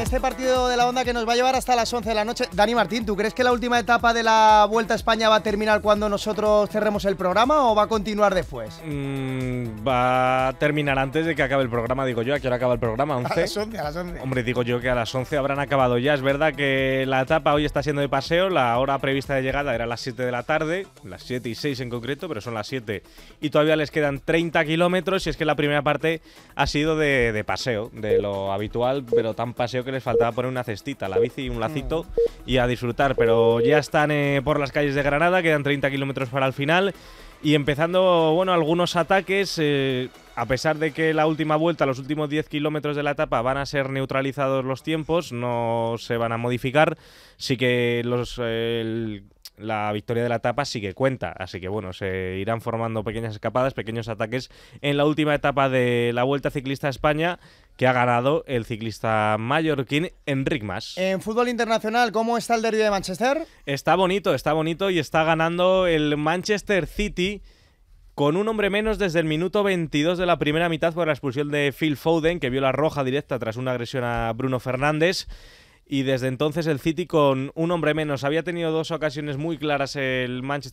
este partido de la Onda que nos va a llevar hasta las 11 de la noche. Dani Martín, ¿tú crees que la última etapa de la Vuelta a España va a terminar cuando nosotros cerremos el programa o va a continuar después? Va a terminar antes de que acabe el programa, digo yo. ¿A qué hora acaba el programa? ¿11? A las 11, a las 11. Hombre, digo yo que a las 11 habrán acabado ya. Es verdad que la etapa hoy está siendo de paseo. La hora prevista de llegada era las 7 de la tarde, las 7 y 6 en concreto, pero son las 7 y todavía les quedan 30 kilómetros. Y es que la primera parte ha sido de paseo, de lo habitual, pero tan paseo que les faltaba poner una cestita, la bici y un lacito y a disfrutar. Pero ya están por las calles de Granada, quedan 30 kilómetros para el final. Y empezando, bueno, algunos ataques, a pesar de que la última vuelta, los últimos 10 kilómetros de la etapa van a ser neutralizados los tiempos, no se van a modificar, sí que la victoria de la etapa sí que cuenta, así que bueno, se irán formando pequeñas escapadas, pequeños ataques en la última etapa de la Vuelta Ciclista a España, que ha ganado el ciclista mallorquín Enric Mas. En fútbol internacional, ¿cómo está el derbi de Manchester? Está bonito y está ganando el Manchester City con un hombre menos desde el minuto 22 de la primera mitad por la expulsión de Phil Foden, que vio la roja directa tras una agresión a Bruno Fernández. Y desde entonces el City con un hombre menos. Había tenido dos ocasiones muy claras el Manchester